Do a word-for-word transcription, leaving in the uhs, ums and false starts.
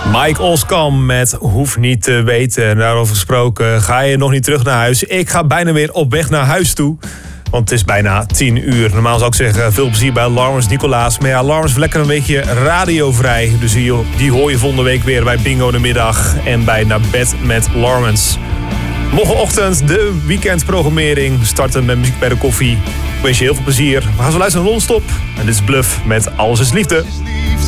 Mike Oskam met Hoef niet te weten. Daarover gesproken, ga je nog niet terug naar huis? Ik ga bijna weer op weg naar huis toe. Want het is bijna tien uur. Normaal zou ik zeggen, veel plezier bij Lawrence Nicolaas. Maar ja, Lawrence heeft lekker een weekje radiovrij. Dus die, die hoor je volgende week weer bij Bingo in de Middag. En bij Naar Bed met Lawrence. Morgenochtend de weekendprogrammering. Starten met muziek bij de koffie. Ik wens je heel veel plezier. We gaan zo luisteren naar Non-Stop. En dit is Bluff met Alles is Liefde.